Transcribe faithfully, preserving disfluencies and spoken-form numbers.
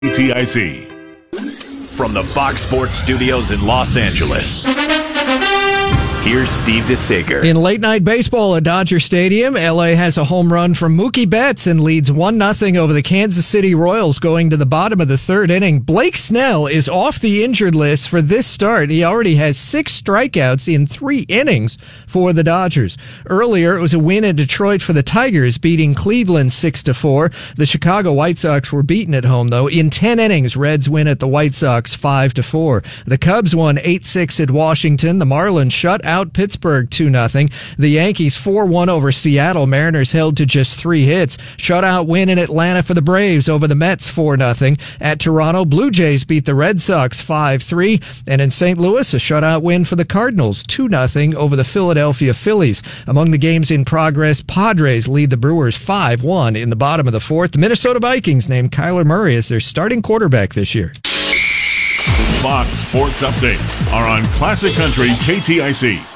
K T I C. From the Fox Sports Studios in Los Angeles, here's Steve DeSager. In late-night baseball at Dodger Stadium, L A has a home run from Mookie Betts and leads one nothing over the Kansas City Royals going to the bottom of the third inning. Blake Snell is off the injured list for this start. He already has six strikeouts in three innings for the Dodgers. Earlier, it was a win in Detroit for the Tigers, beating Cleveland six to four. The Chicago White Sox were beaten at home, though. In ten innings, Reds win at the White Sox five to four. The Cubs won eight six at Washington. The Marlins shut out Pittsburgh two nothing. The Yankees four one over Seattle. Mariners held to just three hits. Shutout win in Atlanta for the Braves over the Mets four nothing. At Toronto, Blue Jays beat the Red Sox five three. And in Saint Louis, a shutout win for the Cardinals two nothing over the Philadelphia Phillies. Among the games in progress, Padres lead the Brewers five one in the bottom of the fourth. The Minnesota Vikings named Kyler Murray as their starting quarterback this year. Fox Sports Updates are on Classic Country K T I C.